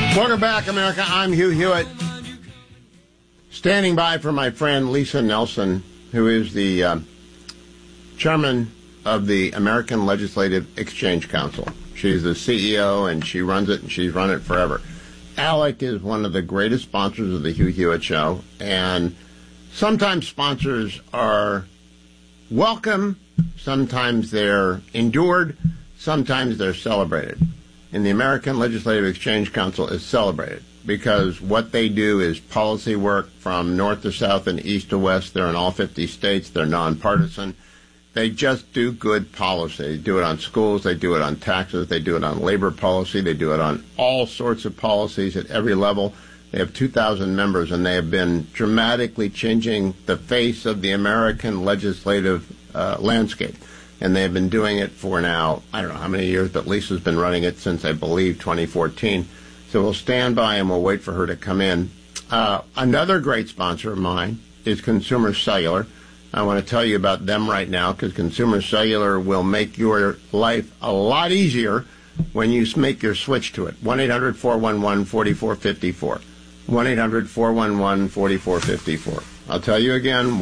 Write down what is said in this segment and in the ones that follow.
Welcome back, America. I'm Hugh Hewitt, standing by for my friend Lisa Nelson, who is the chairman of the American Legislative Exchange Council. She's the CEO, and she runs it, and she's run it forever. ALEC is one of the greatest sponsors of the Hugh Hewitt Show, and sometimes sponsors are welcome, sometimes they're endured, sometimes they're celebrated. And the American Legislative Exchange Council is celebrated because what they do is policy work from north to south and east to west. They're in all 50 states. They're nonpartisan. They just do good policy. They do it on schools. They do it on taxes. They do it on labor policy. They do it on all sorts of policies at every level. They have 2,000 members, and they have been dramatically changing the face of the American legislative landscape. And they've been doing it for now, I don't know how many years, but Lisa's been running it since, I believe, 2014. So we'll stand by and we'll wait for her to come in. Another great sponsor of mine is Consumer Cellular. I want to tell you about them right now because Consumer Cellular will make your life a lot easier when you make your switch to it. 1-800-411-4454. 1-800-411-4454. I'll tell you again,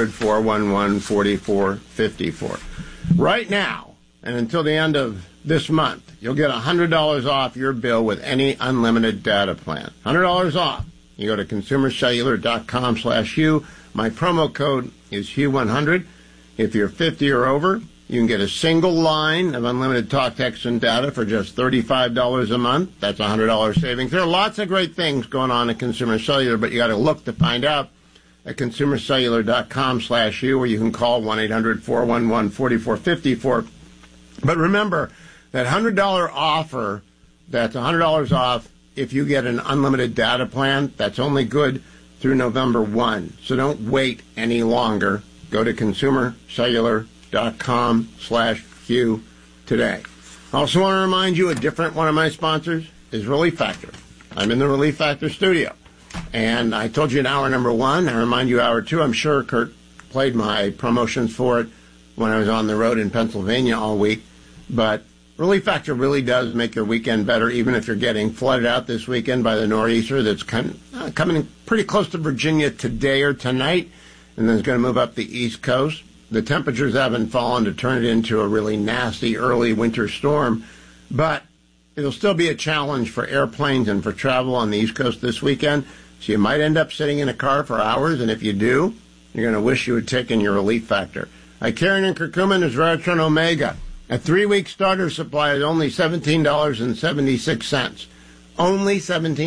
1-800-411-4454. Right now, and until the end of this month, you'll get $100 off your bill with any unlimited data plan. $100 off. You go to consumercellular.com/Hugh. My promo code is Hugh100. If you're 50 or over, you can get a single line of unlimited talk, text, and data for just $35 a month. That's $100 savings. There are lots of great things going on at Consumer Cellular, but you got to look to find out at consumercellular.com/Hugh, or you can call 1-800-411-4454. But remember, that $100 offer, that's $100 off if you get an unlimited data plan. That's only good through November 1. So don't wait any longer. Go to consumercellular.com/Hugh today. I also want to remind you a different one of my sponsors is Relief Factor. I'm in the Relief Factor studio. And I told you in hour number 1. I remind you hour 2. I'm sure Kurt played my promotions for it when I was on the road in Pennsylvania all week. But Relief Factor really does make your weekend better, even if you're getting flooded out this weekend by the nor'easter that's coming pretty close to Virginia today or tonight, and then it's going to move up the East Coast. The temperatures haven't fallen to turn it into a really nasty early winter storm, but it'll still be a challenge for airplanes and for travel on the East Coast this weekend. So you might end up sitting in a car for hours, and if you do, you're going to wish you had taken your Relief Factor. Icarian and curcumin is Veritron Omega. A 3-week starter supply is only $17.76. Only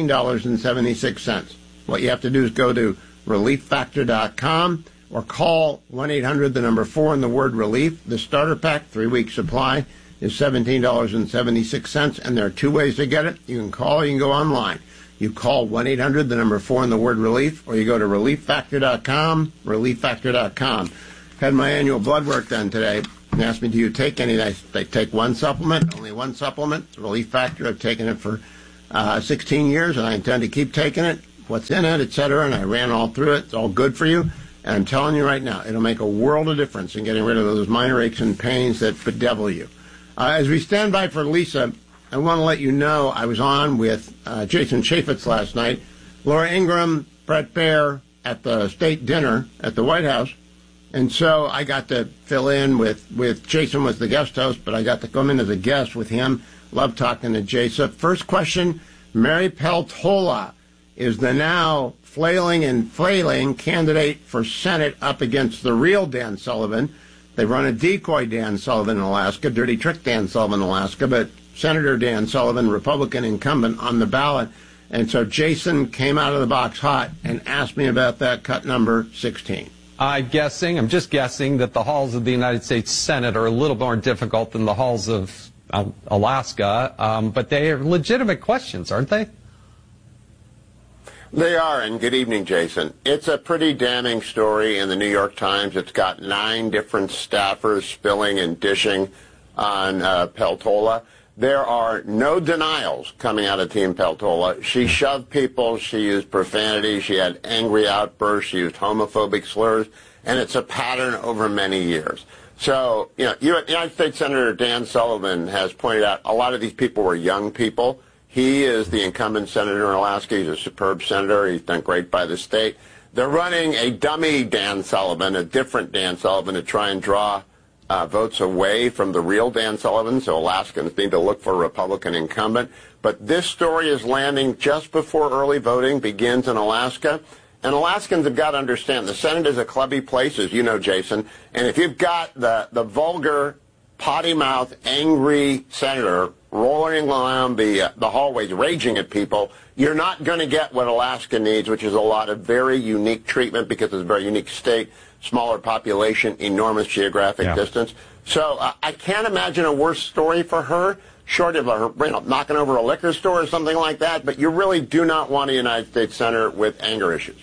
$17.76. What you have to do is go to relieffactor.com or call 1-800, the number 4, and the word relief. The starter pack, 3-week supply, is $17.76, and there are 2 ways to get it. You can call or you can go online. You call 1-800, the number 4, and the word relief, or you go to relieffactor.com, relieffactor.com. Had my annual blood work done today. They asked me, do you take any? I take one supplement, only one supplement, Relief Factor. I've taken it for 16 years, and I intend to keep taking it, what's in it, et cetera, and I ran all through it. It's all good for you. And I'm telling you right now, it'll make a world of difference in getting rid of those minor aches and pains that bedevil you. As we stand by for Lisa, I want to let you know I was on with Jason Chaffetz last night, Laura Ingraham, Brett Baer at the state dinner at the White House. And so I got to fill in with Jason was the guest host, but I got to come in as a guest with him. Love talking to Jason. First question, Mary Peltola is the now flailing and flailing candidate for Senate up against the real Dan Sullivan. They run a decoy Dan Sullivan in Alaska, dirty trick Dan Sullivan in Alaska, but Senator Dan Sullivan, Republican incumbent, on the ballot. And so Jason came out of the box hot and asked me about that cut number 16. I'm just guessing that the halls of the United States Senate are a little more difficult than the halls of Alaska, but they are legitimate questions, aren't they? They are, and good evening, Jason. It's a pretty damning story in the New York Times. It's got 9 different staffers spilling and dishing on Peltola. There are no denials coming out of Team Peltola. She shoved people. She used profanity. She had angry outbursts. She used homophobic slurs. And it's a pattern over many years. So, United States Senator Dan Sullivan has pointed out a lot of these people were young people. He is the incumbent senator in Alaska. He's a superb senator. He's done great by the state. They're running a dummy Dan Sullivan, a different Dan Sullivan, to try and draw votes away from the real Dan Sullivan, so Alaskans need to look for a Republican incumbent. But this story is landing just before early voting begins in Alaska. And Alaskans have got to understand the Senate is a clubby place, as you know, Jason. And if you've got the vulgar, potty-mouthed, angry senator rolling around the hallways, raging at people, you're not going to get what Alaska needs, which is a lot of very unique treatment because it's a very unique state, smaller population, enormous geographic distance. So I can't imagine a worse story for her, short of her knocking over a liquor store or something like that. But you really do not want a United States senator with anger issues.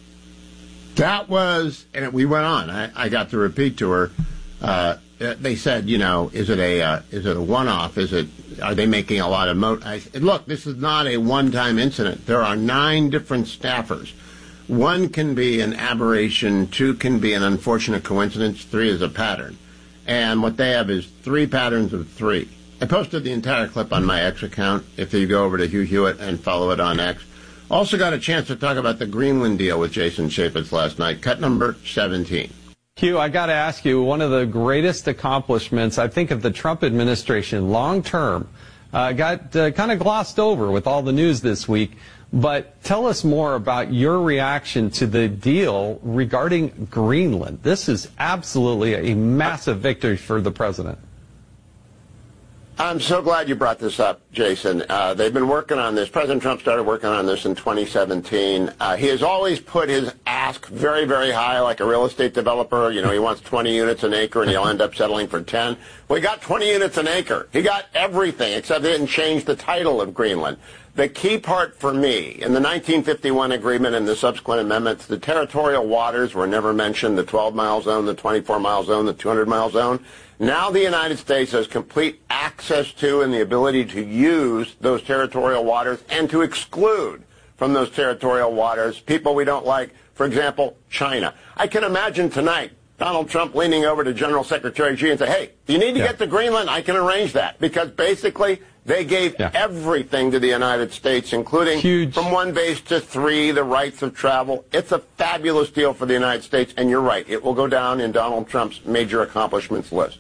That was, and we went on. I got to repeat to her. They said, is it a one-off? Are they making a lot of I said, look, this is not a one-time incident. There are 9 different staffers. 1 can be an aberration, 2 can be an unfortunate coincidence, 3 is a pattern. And what they have is 3 patterns of 3. I posted the entire clip on my X account, if you go over to Hugh Hewitt and follow it on X. Also got a chance to talk about the Greenland deal with Jason Chaffetz last night, cut number 17. Hugh, I got to ask you, one of the greatest accomplishments, I think, of the Trump administration long term got kind of glossed over with all the news this week. But tell us more about your reaction to the deal regarding Greenland. This is absolutely a massive victory for the president. I'm so glad you brought this up, Jason. They've been working on this. President Trump started working on this in 2017. He has always put his ask very, very high, like a real estate developer. He wants 20 units an acre, and he'll end up settling for 10. Well, he got 20 units an acre. He got everything, except they didn't change the title of Greenland. The key part for me, in the 1951 agreement and the subsequent amendments, the territorial waters were never mentioned, the 12-mile zone, the 24-mile zone, the 200-mile zone. Now the United States has complete access to and the ability to use those territorial waters and to exclude from those territorial waters people we don't like, for example, China. I can imagine tonight Donald Trump leaning over to General Secretary Xi and say, hey, you need to get to Greenland, I can arrange that. Because basically they gave everything to the United States, including from 1 base to 3, the rights of travel. It's a fabulous deal for the United States, and you're right, it will go down in Donald Trump's major accomplishments list.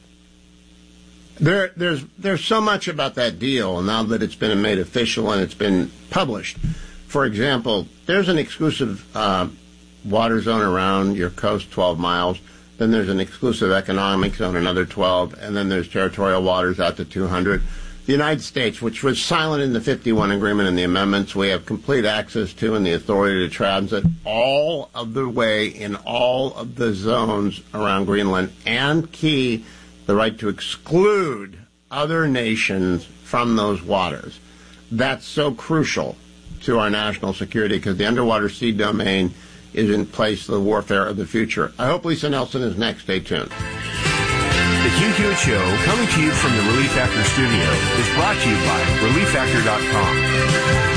There's so much about that deal now that it's been made official and it's been published. For example, there's an exclusive water zone around your coast, 12 miles. Then there's an exclusive economic zone, another 12, and then there's territorial waters out to 200. The United States, which was silent in the 51 agreement and the amendments, we have complete access to and the authority to transit all of the way in all of the zones around Greenland, and key, the right to exclude other nations from those waters. That's so crucial to our national security because the underwater sea domain is in place for the warfare of the future. I hope Lisa Nelson is next. Stay tuned. The Hugh Hewitt Show, coming to you from the Relief Factor studio, is brought to you by ReliefFactor.com.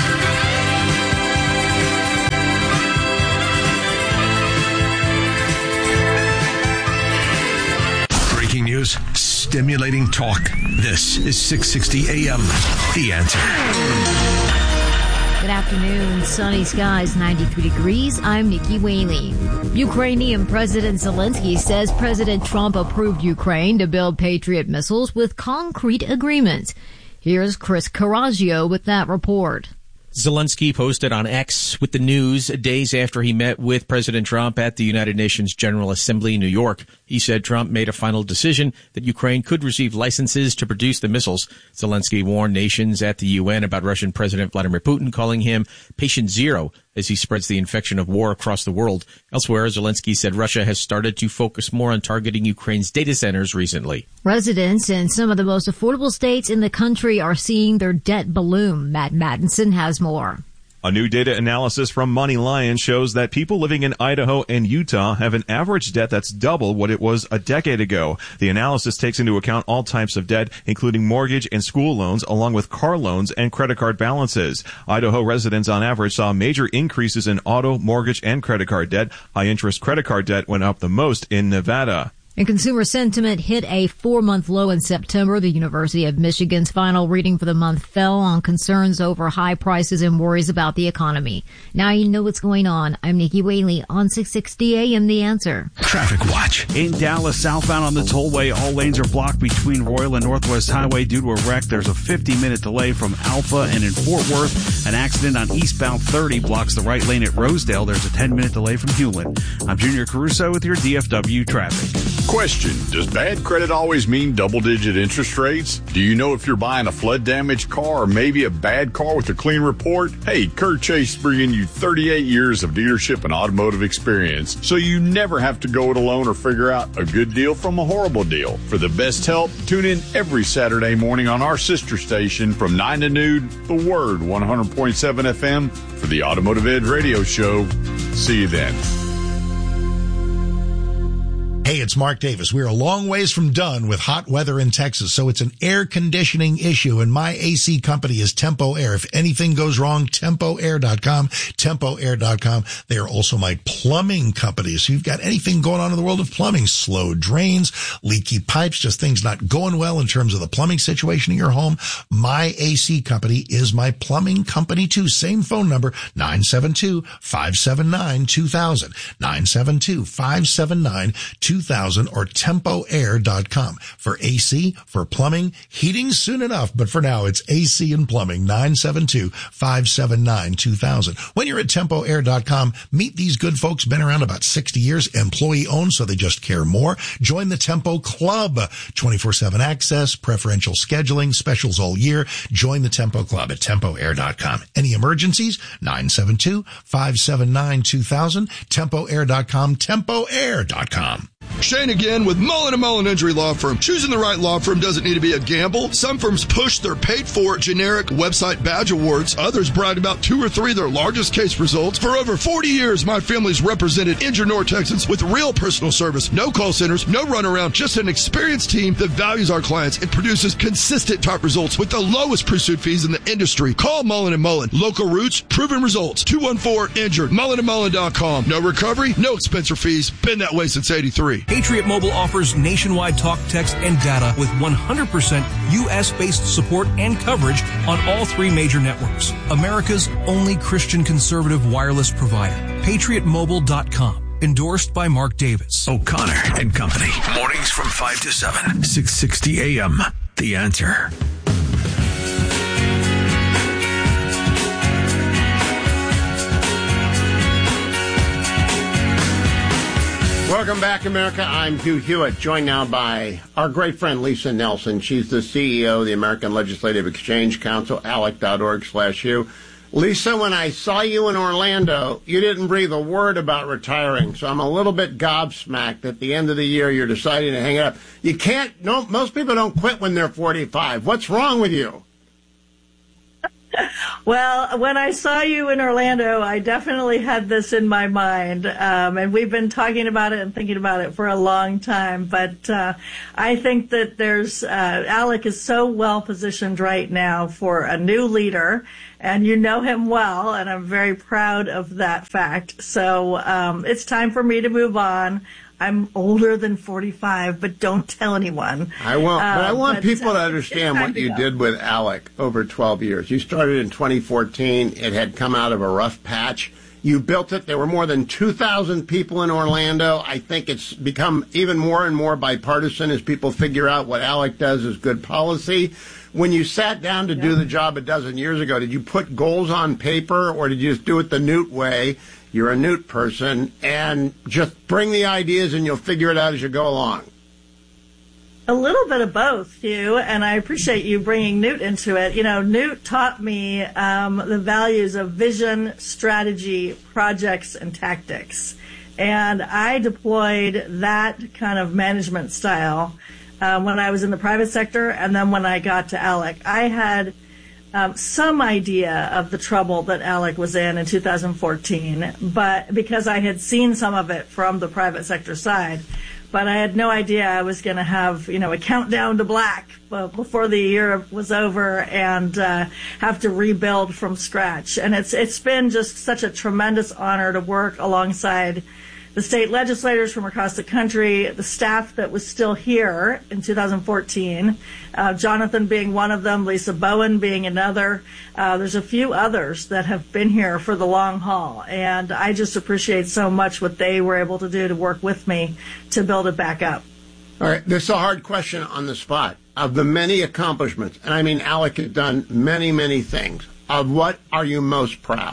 Breaking news, stimulating talk. This is 660 AM. The Answer. Good afternoon. Sunny skies, 93 degrees. I'm Nikki Whaley. Ukrainian President Zelensky says President Trump approved Ukraine to build Patriot missiles with concrete agreements. Here's Chris Carraggio with that report. Zelensky posted on X with the news days after he met with President Trump at the United Nations General Assembly in New York. He said Trump made a final decision that Ukraine could receive licenses to produce the missiles. Zelensky warned nations at the UN about Russian President Vladimir Putin, calling him patient zero as he spreads the infection of war across the world. Elsewhere, Zelensky said Russia has started to focus more on targeting Ukraine's data centers recently. Residents in some of the most affordable states in the country are seeing their debt balloon. Matt Mattinson has more. A new data analysis from Money Lion shows that people living in Idaho and Utah have an average debt that's double what it was a decade ago. The analysis takes into account all types of debt, including mortgage and school loans, along with car loans and credit card balances. Idaho residents on average saw major increases in auto, mortgage, and credit card debt. High-interest credit card debt went up the most in Nevada. And consumer sentiment hit a 4-month low in September. The University of Michigan's final reading for the month fell on concerns over high prices and worries about the economy. Now you know what's going on. I'm Nikki Whaley on 660 AM The Answer. Traffic Watch. In Dallas, southbound on the tollway, all lanes are blocked between Royal and Northwest Highway due to a wreck. There's a 50-minute delay from Alpha, and in Fort Worth, an accident on eastbound 30 blocks the right lane at Rosedale. There's a 10-minute delay from Hewlin. I'm Junior Caruso with your DFW traffic. Question: does bad credit always mean double-digit interest rates? Do you know if you're buying a flood-damaged car or maybe a bad car with a clean report? Hey, Kurt Chase bringing you 38 years of dealership and automotive experience, so you never have to go it alone or figure out a good deal from a horrible deal. For the best help, tune in every Saturday morning on our sister station from 9 to noon, The Word 100.7 FM for the Automotive Edge Radio Show. See you then. Hey, it's Mark Davis. We're a long ways from done with hot weather in Texas, so it's an air conditioning issue, and my AC company is Tempo Air. If anything goes wrong, TempoAir.com, TempoAir.com. They are also my plumbing company. So you've got anything going on in the world of plumbing, slow drains, leaky pipes, just things not going well in terms of the plumbing situation in your home. My AC company is my plumbing company too. Same phone number, 972-579-2000, 972-579-2000. Or TempoAir.com for AC, for plumbing, heating soon enough. But for now, it's AC and plumbing, 972-579-2000. When you're at TempoAir.com, meet these good folks, been around about 60 years, employee owned, so they just care more. Join the Tempo Club, 24/7 access, preferential scheduling, specials all year. Join the Tempo Club at TempoAir.com. Any emergencies? 972-579-2000, TempoAir.com, TempoAir.com. Shane again with Mullen & Mullen Injury Law Firm. Choosing the right law firm doesn't need to be a gamble. Some firms push their paid-for generic website badge awards. Others brag about 2 or 3 of their largest case results. For over 40 years, my family's represented injured North Texans with real personal service. No call centers, no runaround, just an experienced team that values our clients and produces consistent top results with the lowest pursuit fees in the industry. Call Mullen & Mullen. Local roots, proven results. 214-INJURED. MullenandMullen.com. No recovery, no expense or fees. Been that way since 83. Patriot Mobile offers nationwide talk, text, and data with 100% U.S.-based support and coverage on all 3 major networks. America's only Christian conservative wireless provider. PatriotMobile.com. Endorsed by Mark Davis. O'Connor and Company. Mornings from 5 to 7. 660 AM. The Answer. Welcome back, America. I'm Hugh Hewitt, joined now by our great friend Lisa Nelson. She's the CEO of the American Legislative Exchange Council, ALEC.org/Hugh. Lisa, when I saw you in Orlando, you didn't breathe a word about retiring, so I'm a little bit gobsmacked. At the end of the year, you're deciding to hang it up. You can't, no, most people don't quit when they're 45. What's wrong with you? Well, when I saw you in Orlando, I definitely had this in my mind, and we've been talking about it and thinking about it for a long time. But I think that there's ALEC is so well positioned right now for a new leader, and you know him well, and I'm very proud of that fact. So it's time for me to move on. I'm older than 45, but don't tell anyone. I won't. But I want people to understand what you did with ALEC over 12 years. You started in 2014. It had come out of a rough patch. You built it. There were more than 2,000 people in Orlando. I think it's become even more and more bipartisan as people figure out what ALEC does is good policy. When you sat down to do the job a dozen years ago, did you put goals on paper or did you just do it the Newt way? You're a Newt person, and just bring the ideas and you'll figure it out as you go along. A little bit of both, Hugh, and I appreciate you bringing Newt into it. You know, Newt taught me the values of vision, strategy, projects, and tactics. And I deployed that kind of management style when I was in the private sector, and then when I got to ALEC. I had some idea of the trouble that ALEC was in 2014, but because I had seen some of it from the private sector side, but I had no idea I was going to have, a countdown to black before the year was over and have to rebuild from scratch. And it's been just such a tremendous honor to work alongside the state legislators from across the country, the staff that was still here in 2014, Jonathan being one of them, Lisa Bowen being another. There's a few others that have been here for the long haul, and I just appreciate so much what they were able to do to work with me to build it back up. All right, this is a hard question on the spot. Of the many accomplishments, and I mean Alec has done many, many things, of what are you most proud?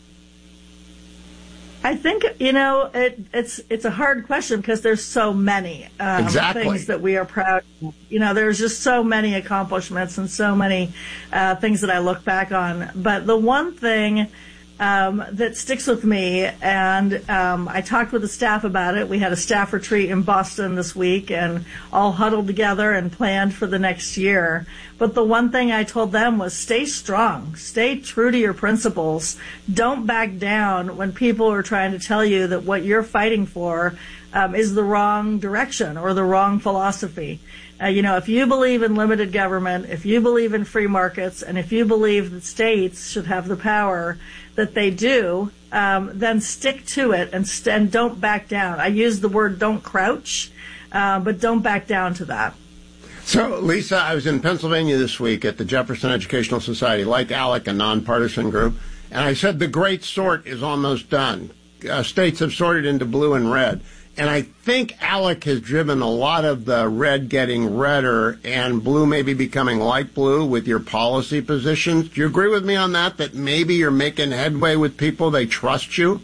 I think, it's a hard question because there's so many things that we are proud of. There's just so many accomplishments and so many things that I look back on. But the one thing that sticks with me, and I talked with the staff about it. We had a staff retreat in Boston this week and all huddled together and planned for the next year. But the one thing I told them was stay strong, stay true to your principles. Don't back down when people are trying to tell you that what you're fighting for is the wrong direction or the wrong philosophy. If you believe in limited government, if you believe in free markets, and if you believe that states should have the power that they do, then stick to it and don't back down. I use the word don't crouch, but don't back down to that. So, Lisa, I was in Pennsylvania this week at the Jefferson Educational Society, like Alec, a nonpartisan group, and I said the great sort is almost done. States have sorted into blue and red. And I think Alec has driven a lot of the red getting redder and blue maybe becoming light blue with your policy positions. Do you agree with me on that maybe you're making headway with people, they trust you?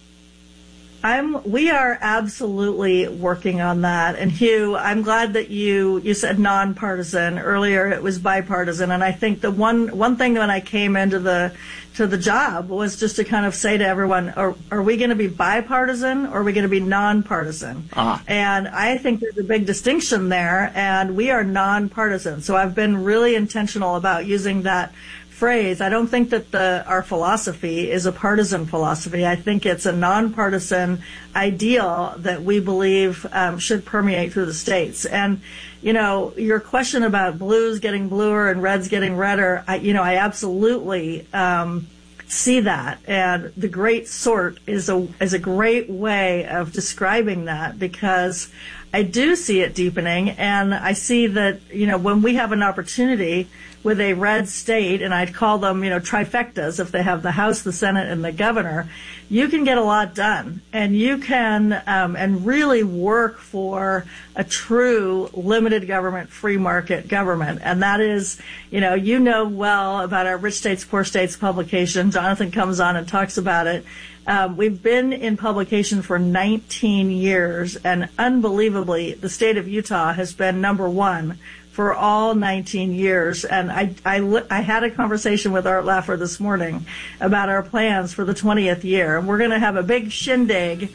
We are absolutely working on that. And Hugh, I'm glad that you said nonpartisan. Earlier it was bipartisan. And I think the one thing when I came into the job was just to kind of say to everyone, are we going to be bipartisan or are we going to be nonpartisan? And I think there's a big distinction there, and we are nonpartisan. So I've been really intentional about using that phrase. I don't think that our philosophy is a partisan philosophy. I think it's a nonpartisan ideal that we believe should permeate through the states. And your question about blues getting bluer and reds getting redder, I absolutely see that. And the great sort is a great way of describing that, because I do see it deepening, and I see that, when we have an opportunity with a red state, and I'd call them, trifectas, if they have the House, the Senate, and the governor, you can get a lot done, and you can and really work for a true limited government, free market government. And that is, well about our Rich States, Poor States publication. Jonathan comes on and talks about it. We've been in publication for 19 years, and unbelievably, the state of Utah has been number one for all 19 years. And I had a conversation with Art Laffer this morning about our plans for the 20th year. And we're going to have a big shindig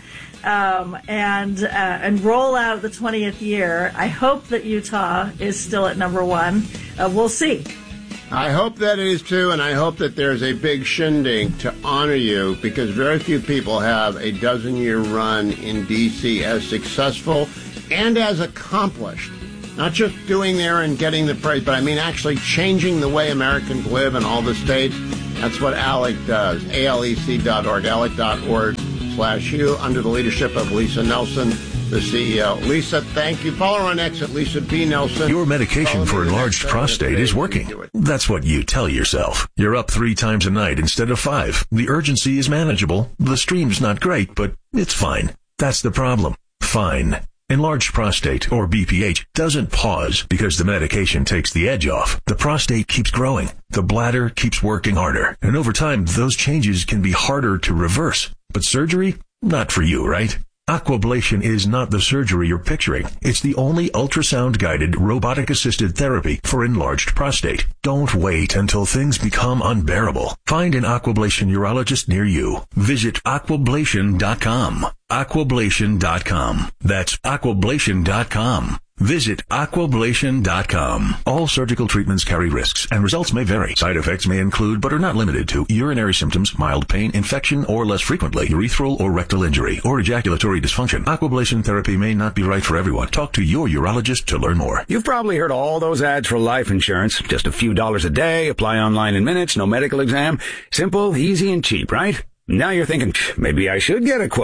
and roll out the 20th year. I hope that Utah is still at number one. We'll see. I hope that it is too, and I hope that there's a big shindig to honor you, because very few people have a dozen-year run in D.C. as successful and as accomplished. Not just doing there and getting the praise, but I mean actually changing the way Americans live in all the states. That's what ALEC does. ALEC.org, ALEC.org/Hugh, under the leadership of Lisa Nelson, the CEO. Lisa, thank you. Follow her on X at Lisa B. Nelson. Your medication for enlarged prostate is working. That's what you tell yourself. You're up 3 times a night instead of 5. The urgency is manageable. The stream's not great, but it's fine. That's the problem. Fine. Enlarged prostate, or BPH, doesn't pause because the medication takes the edge off. The prostate keeps growing. The bladder keeps working harder. And over time, those changes can be harder to reverse. But surgery? Not for you, right? Aquablation is not the surgery you're picturing. It's the only ultrasound-guided, robotic-assisted therapy for enlarged prostate. Don't wait until things become unbearable. Find an Aquablation urologist near you. Visit aquablation.com. Aquablation.com. That's aquablation.com. Visit aquablation.com. All surgical treatments carry risks, and results may vary. Side effects may include, but are not limited to, urinary symptoms, mild pain, infection, or less frequently, urethral or rectal injury, or ejaculatory dysfunction. Aquablation therapy may not be right for everyone. Talk to your urologist to learn more. You've probably heard all those ads for life insurance. Just a few dollars a day, apply online in minutes, no medical exam. Simple, easy, and cheap, right? Now you're thinking, maybe I should get a quote.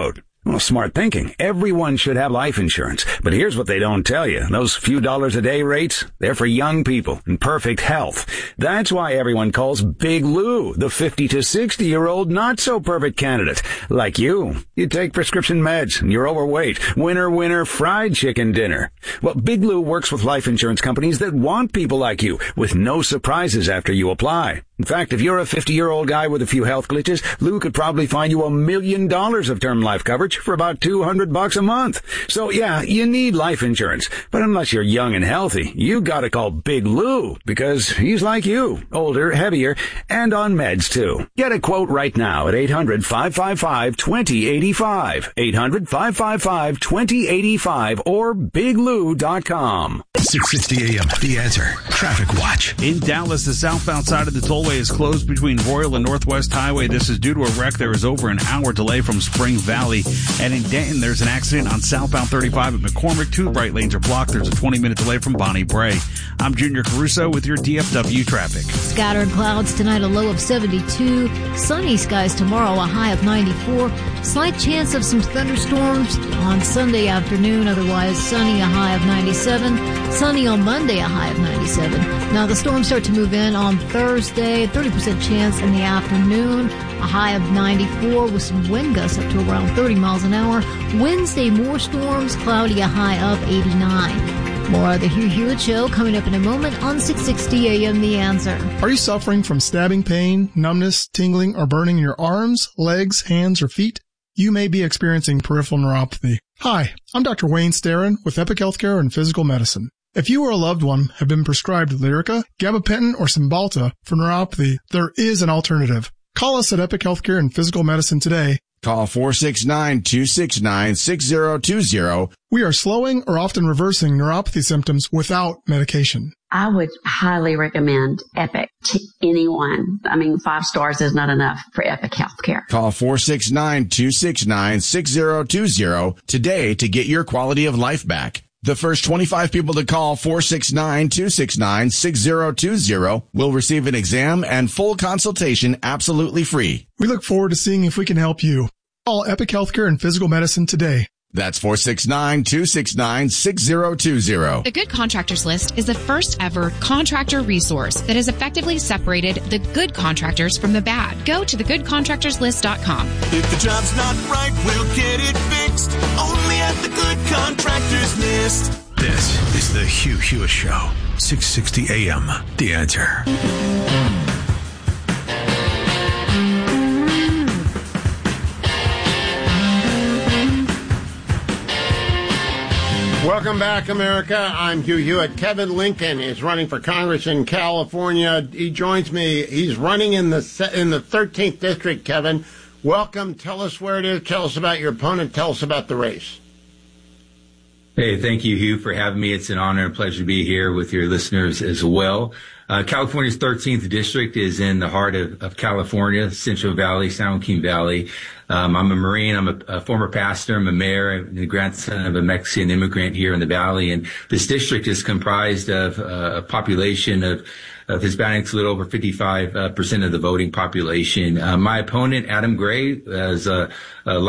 Well, smart thinking. Everyone should have life insurance. But here's what they don't tell you. Those few dollars a day rates, they're for young people in perfect health. That's why everyone calls Big Lou the 50 to 60-year-old not-so-perfect candidate. Like you. You take prescription meds and you're overweight. Winner, fried chicken dinner. Well, Big Lou works with life insurance companies that want people like you with no surprises after you apply. In fact, if you're a 50-year-old guy with a few health glitches, Lou could probably find you $1 million of term life coverage for about $200 a month. So yeah, you need life insurance. But unless you're young and healthy, you gotta call Big Lou because he's like you, older, heavier, and on meds too. Get a quote right now at 800-555-2085. 800-555-2085 or biglou.com. 660 AM, The Answer. Traffic Watch. In Dallas, the southbound side of the tollway is closed between Royal and Northwest Highway. This is due to a wreck. There is over an hour delay from Spring Valley. And in Denton, there's an accident on southbound 35 at McCormick. Two right lanes are blocked. There's a 20-minute delay from Bonnie Bray. I'm Junior Caruso with your DFW traffic. Scattered clouds tonight, a low of 72. Sunny skies tomorrow, a high of 94. Slight chance of some thunderstorms on Sunday afternoon. Otherwise sunny, a high of 97. Sunny on Monday, a high of 97. Now the storms start to move in on Thursday, 30% chance in the afternoon, a high of 94 with some wind gusts up to around 30 miles an hour. Wednesday, more storms, cloudy, a high of 89. More of the Hugh Hewitt Show coming up in a moment on 660 AM The Answer. Are you suffering from stabbing pain, numbness, tingling, or burning in your arms, legs, hands, or feet? You may be experiencing peripheral neuropathy. Hi, I'm Dr. Wayne Starrin with Epic Healthcare and Physical Medicine. If you or a loved one have been prescribed Lyrica, gabapentin, or Cymbalta for neuropathy, there is an alternative. Call us at Epic Healthcare and Physical Medicine today. Call 469-269-6020. We are slowing or often reversing neuropathy symptoms without medication. I would highly recommend Epic to anyone. 5 stars is not enough for Epic Healthcare. Call 469-269-6020 today to get your quality of life back. The first 25 people to call 469-269-6020 will receive an exam and full consultation absolutely free. We look forward to seeing if we can help you. Call Epic Healthcare and Physical Medicine today. That's 469-269-6020. The Good Contractors List is the first ever contractor resource that has effectively separated the good contractors from the bad. Go to thegoodcontractorslist.com. If the job's not right, we'll get it fixed. Only at the Good Contractors List. This is the Hugh Hewitt Show. 660 AM, The Answer. Welcome back, America. I'm Hugh Hewitt. Kevin Lincoln is running for Congress in California. He joins me. He's running in the 13th district. Kevin, welcome. Tell us where it is. Tell us about your opponent. Tell us about the race. Hey, thank you, Hugh, for having me. It's an honor and pleasure to be here with your listeners as well. California's 13th district is in the heart of California, Central Valley, San Joaquin Valley. I'm a Marine. I'm a former pastor. I'm a mayor. I'm the grandson of a Mexican immigrant here in the Valley. And this district is comprised of a population of Hispanics, a little over 55% of the voting population. My opponent, Adam Gray, is a